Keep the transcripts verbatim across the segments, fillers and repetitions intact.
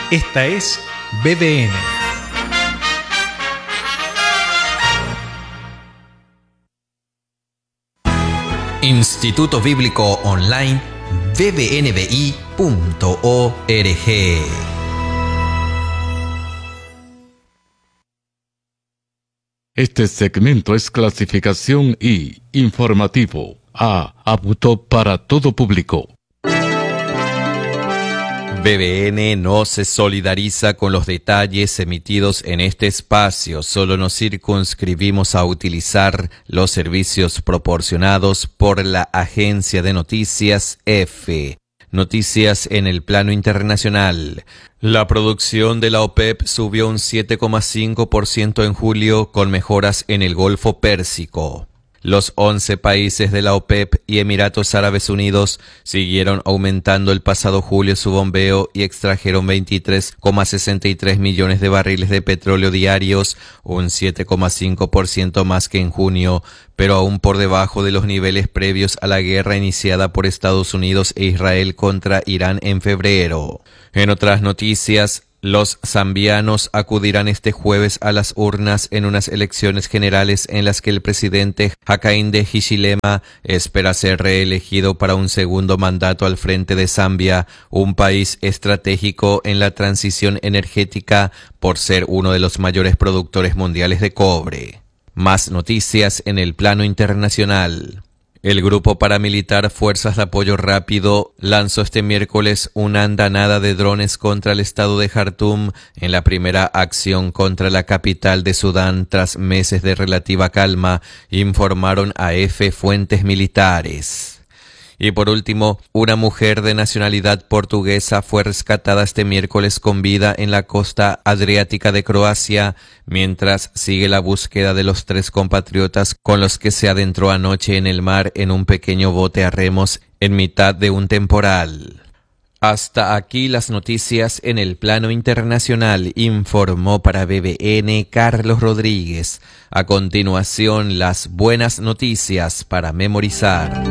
Esta es B D N. Instituto Bíblico Online b b n b i punto org. Este segmento es clasificación I, informativo, A, apto para todo público. B B N no se solidariza con los detalles emitidos en este espacio, solo nos circunscribimos a utilizar los servicios proporcionados por la agencia de noticias EFE. Noticias en el plano internacional. La producción de la OPEP subió un siete coma cinco por ciento en julio con mejoras en el Golfo Pérsico. Los once países de la OPEP y Emiratos Árabes Unidos siguieron aumentando el pasado julio su bombeo y extrajeron veintitrés coma sesenta y tres millones de barriles de petróleo diarios, un siete coma cinco por ciento más que en junio, pero aún por debajo de los niveles previos a la guerra iniciada por Estados Unidos e Israel contra Irán en febrero. En otras noticias, los zambianos acudirán este jueves a las urnas en unas elecciones generales en las que el presidente Hakainde Hichilema espera ser reelegido para un segundo mandato al frente de Zambia, un país estratégico en la transición energética por ser uno de los mayores productores mundiales de cobre. Más noticias en el plano internacional. El grupo paramilitar Fuerzas de Apoyo Rápido lanzó este miércoles una andanada de drones contra el estado de Jartum en la primera acción contra la capital de Sudán tras meses de relativa calma, informaron a EFE fuentes militares. Y por último, una mujer de nacionalidad portuguesa fue rescatada este miércoles con vida en la costa adriática de Croacia, mientras sigue la búsqueda de los tres compatriotas con los que se adentró anoche en el mar en un pequeño bote a remos en mitad de un temporal. Hasta aquí las noticias en el plano internacional, informó para B B N Carlos Rodríguez. A continuación, las buenas noticias para memorizar.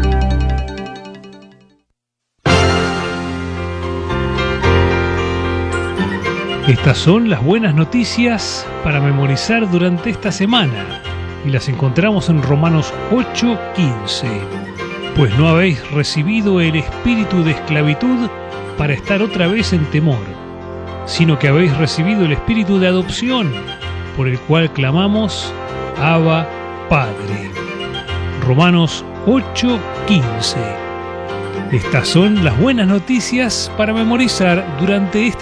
Estas son las buenas noticias para memorizar durante esta semana y las encontramos en Romanos ocho quince. Pues no habéis recibido el espíritu de esclavitud para estar otra vez en temor, sino que habéis recibido el espíritu de adopción, por el cual clamamos, Abba, Padre. Romanos ocho quince. Estas son las buenas noticias para memorizar durante esta